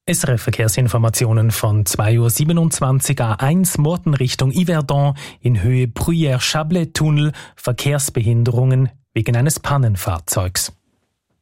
SRF Verkehrsinformationen von 2.27 Uhr A1 Murten Richtung Yverdon in Höhe Bruyère-Chablais-Tunnel, Verkehrsbehinderungen wegen eines Pannenfahrzeugs.